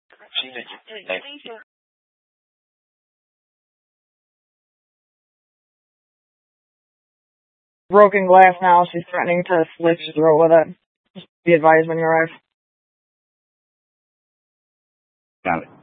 Thank you. Broken glass now. She's threatening to slit your throat with it. Just be advised when you arrive. Got it.